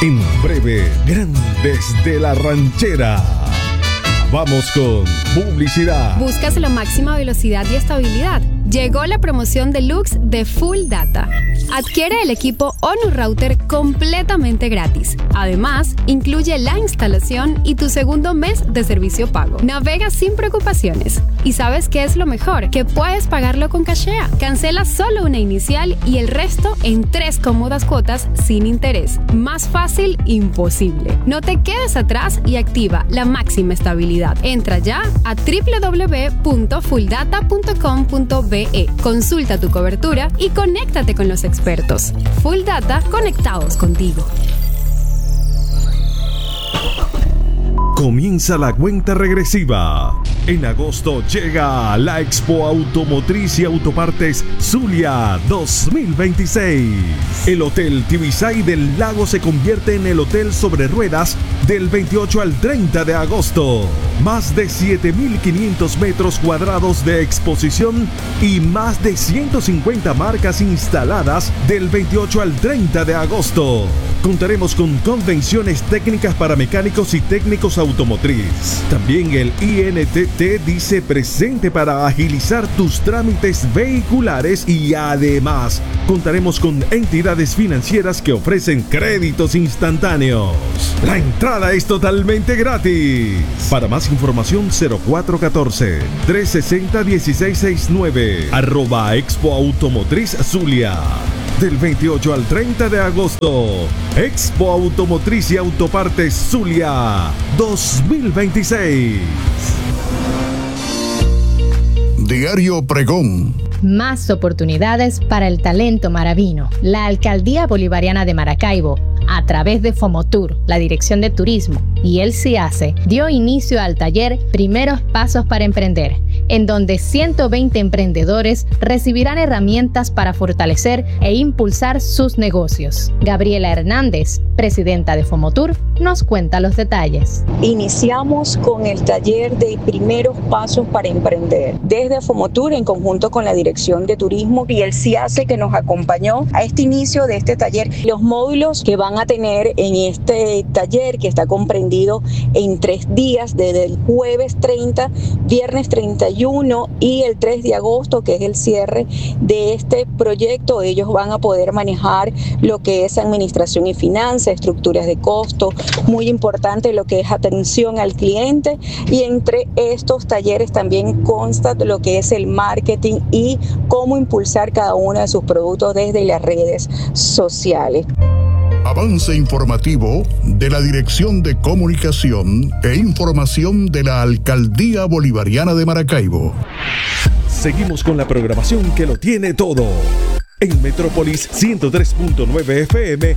En breve, Grandes de la Ranchera. Vamos con publicidad. ¿Buscas la máxima velocidad y estabilidad? Llegó la promoción deluxe de Full Data. Adquiere el equipo ONU Router completamente gratis. Además, incluye la instalación y tu segundo mes de servicio pago. Navega sin preocupaciones. ¿Y sabes qué es lo mejor? Que puedes pagarlo con Cashea. Cancela solo una inicial y el resto en 3 cómodas cuotas sin interés. Más fácil, imposible. No te quedes atrás y activa la máxima estabilidad. Entra ya a www.fulldata.com.be. Consulta tu cobertura y conéctate con los expertos. Full Data, conectados contigo. Comienza la cuenta regresiva. En agosto llega la Expo Automotriz y Autopartes Zulia 2026. El Hotel Tibisay del Lago se convierte en el hotel sobre ruedas del 28 al 30 de agosto. Más de 7.500 metros cuadrados de exposición y más de 150 marcas instaladas del 28 al 30 de agosto. Contaremos con convenciones técnicas para mecánicos y técnicos automotriz. También el INTT dice presente para agilizar tus trámites vehiculares y además contaremos con entidades financieras que ofrecen créditos instantáneos. La entrada es totalmente gratis. Para más información 0414-360-1669 @Expo Automotriz Zulia. Del 28 al 30 de agosto, Expo Automotriz y Autopartes Zulia 2026. Diario Pregón. Más oportunidades para el talento maravino. La Alcaldía Bolivariana de Maracaibo, a través de Fomotur, la Dirección de Turismo y el CIACE, dio inicio al taller Primeros Pasos para Emprender, en donde 120 emprendedores recibirán herramientas para fortalecer e impulsar sus negocios. Gabriela Hernández, presidenta de Fomotur, nos cuenta los detalles. Iniciamos con el taller de Primeros Pasos para Emprender. Desde Fomotur, en conjunto con la Dirección de Turismo y el CIACE, que nos acompañó a este inicio de este taller, los módulos que van a tener en este taller, que está comprendido en 3 días, desde el jueves 30, viernes 31 y el 3 de agosto, que es el cierre de este proyecto. Ellos van a poder manejar lo que es administración y finanzas, estructuras de costo, muy importante lo que es atención al cliente, y entre estos talleres también consta lo que es el marketing y cómo impulsar cada uno de sus productos desde las redes sociales. Avance informativo de la Dirección de Comunicación e Información de la Alcaldía Bolivariana de Maracaibo. Seguimos con la programación que lo tiene todo. En Metrópolis 103.9 FM